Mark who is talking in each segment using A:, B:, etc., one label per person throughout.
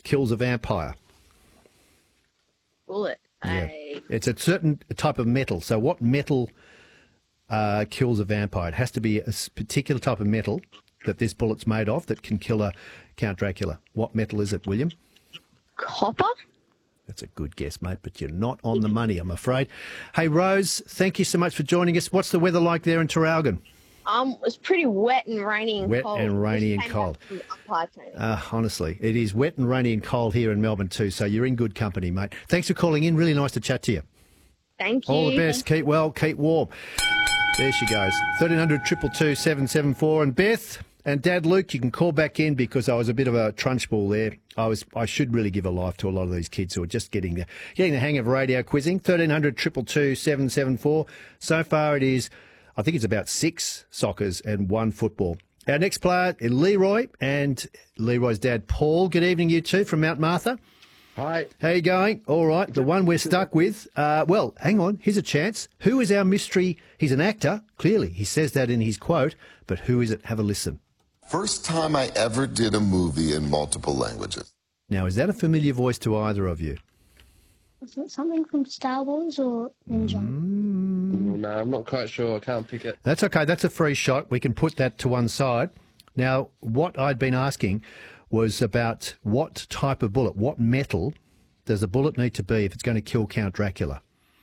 A: kills a vampire?
B: Bullet.
A: Yeah. It's a certain type of metal. So what metal kills a vampire? It has to be a particular type of metal that this bullet's made of that can kill a Count Dracula. What metal is it, William?
B: Copper?
A: That's a good guess, mate, but you're not on the money, I'm afraid. Hey, Rose, thank you so much for joining us. What's the weather like there in Traralgon?
B: It was pretty wet and rainy and cold.
A: Wet and rainy and cold. Honestly, it is wet and rainy and cold here in Melbourne too, so you're in good company, mate. Thanks for calling in. Really nice to chat to you.
B: Thank you.
A: All the best. Keep well, keep warm. There she goes. 1300 222 774. And Beth and Dad Luke, you can call back in because I was a bit of a trunchbull there. I should really give a life to a lot of these kids who are just getting the hang of radio quizzing. 1300 222 774. So far it is, I think it's about 6 soccers and 1 football. Our next player is Leroy and Leroy's dad, Paul. Good evening, you two, from Mount Martha.
C: Hi.
A: How you going? All right. The one we're stuck with. Well, hang on. Here's a chance. Who is our mystery? He's an actor. Clearly, he says that in his quote. But who is it? Have a listen.
D: First time I ever did a movie in multiple languages.
A: Now, is that a familiar voice to either of you?
E: Is it something from Star Wars or Ninja?
C: No, I'm not quite sure. I can't pick it.
A: That's okay. That's a free shot. We can put that to one side. Now, what I'd been asking was about what type of bullet, what metal does a bullet need to be if it's going to kill Count Dracula?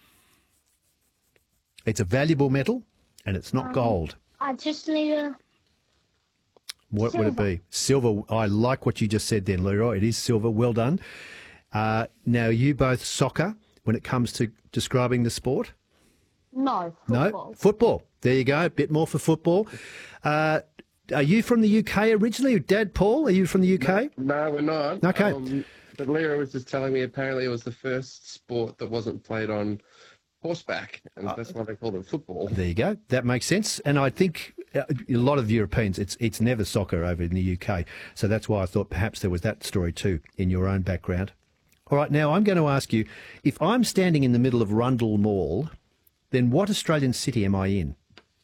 A: It's a valuable metal, and it's not gold.
E: I just need a...
A: What would it be? Silver. I like what you just said then, Leroy. It is silver. Well done. Now, you both soccer when it comes to describing the sport?
E: No, football.
A: No? Football. There you go. A bit more for football. Are you from the UK originally? Dad, Paul, are you from the UK?
C: No, we're not.
A: Okay.
C: But Lera was just telling me apparently it was the first sport that wasn't played on horseback, and that's why they called it football.
A: There you go. That makes sense. And I think a lot of Europeans, it's never soccer over in the UK. So that's why I thought perhaps there was that story too in your own background. All right, now I'm going to ask you, if I'm standing in the middle of Rundle Mall, then what Australian city am I in?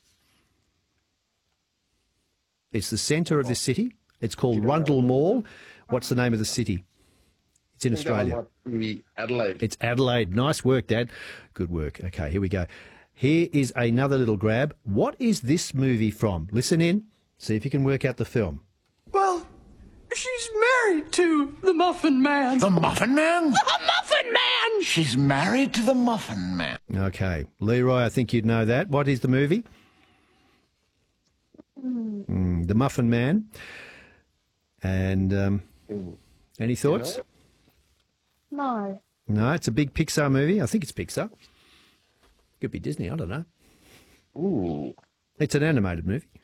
A: It's the centre of this city. It's called Rundle Mall. What's the name of the city? It's in Australia.
C: Adelaide.
A: It's Adelaide. Nice work, Dad. Good work. Okay, here we go. Here is another little grab. What is this movie from? Listen in. See if you can work out the film.
F: Well, she's married to the Muffin Man.
G: The Muffin Man?
F: The Muffin Man!
G: She's married to the Muffin Man.
A: Okay. Leroy, I think you'd know that. What is the movie? The Muffin Man. And any thoughts?
E: No.
A: No, it's a big Pixar movie. I think it's Pixar. Could be Disney, I don't know.
C: Ooh.
A: It's an animated movie.